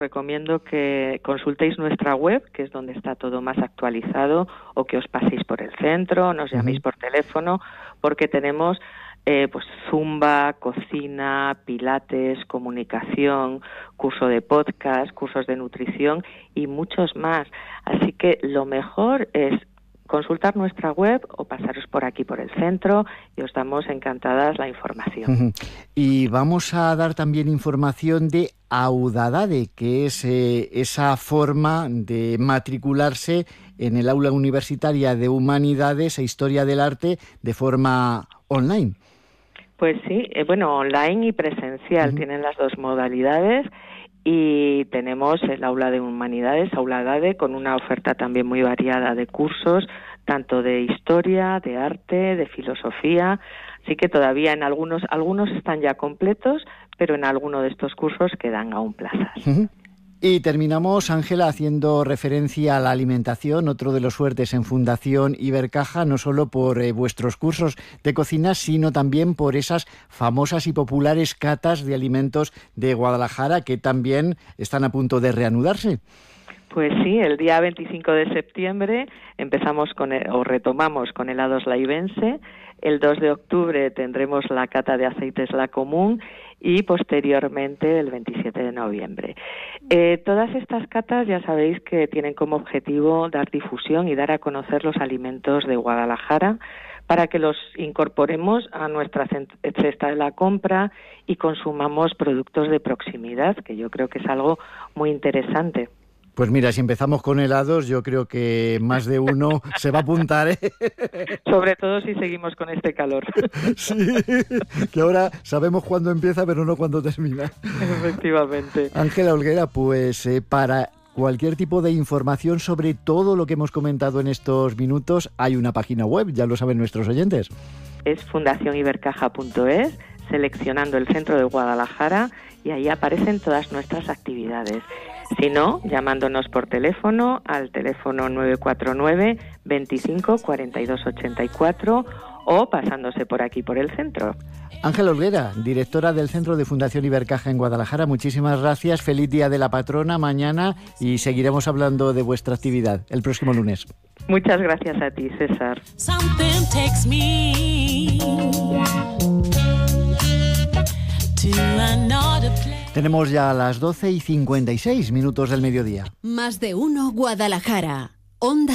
Recomiendo que consultéis nuestra web, que es donde está todo más actualizado, o que os paséis por el centro, nos llaméis por teléfono, porque tenemos pues zumba, cocina, pilates, comunicación, curso de podcast, cursos de nutrición y muchos más. Así que lo mejor es consultar nuestra web o pasaros por aquí por el centro y os damos encantadas la información. Y vamos a dar también información de Audadade, que es esa forma de matricularse en el aula universitaria de Humanidades e Historia del Arte de forma online. Pues sí, online y presencial, tienen las dos modalidades. Y tenemos el aula de Humanidades, Audadade, con una oferta también muy variada de cursos, tanto de historia, de arte, de filosofía. Así que todavía en algunos están ya completos, pero en alguno de estos cursos quedan aún plazas. Y terminamos, Ángela, haciendo referencia a la alimentación, otro de los fuertes en Fundación Ibercaja, no solo por vuestros cursos de cocina, sino también por esas famosas y populares catas de alimentos de Guadalajara, que también están a punto de reanudarse. Pues sí, el día 25 de septiembre retomamos con helados laibense. El 2 de octubre tendremos la cata de aceites La Común y posteriormente el 27 de noviembre. Todas estas catas ya sabéis que tienen como objetivo dar difusión y dar a conocer los alimentos de Guadalajara para que los incorporemos a nuestra cesta de la compra y consumamos productos de proximidad, que yo creo que es algo muy interesante. Pues mira, si empezamos con helados, yo creo que más de uno se va a apuntar, ¿eh? Sobre todo si seguimos con este calor. Sí, que ahora sabemos cuándo empieza, pero no cuándo termina. Efectivamente. Ángela Olguera, pues para cualquier tipo de información sobre todo lo que hemos comentado en estos minutos, hay una página web, ya lo saben nuestros oyentes. Es fundacionibercaja.es, seleccionando el centro de Guadalajara, y ahí aparecen todas nuestras actividades. Si no, llamándonos por teléfono al teléfono 949 25 42 84 o pasándose por aquí por el centro. Ángela Olguera, directora del Centro de Fundación Ibercaja en Guadalajara, muchísimas gracias, feliz Día de la Patrona mañana y seguiremos hablando de vuestra actividad el próximo lunes. Muchas gracias a ti, César. Tenemos ya las 12:56 del mediodía. Más de uno Guadalajara. Onda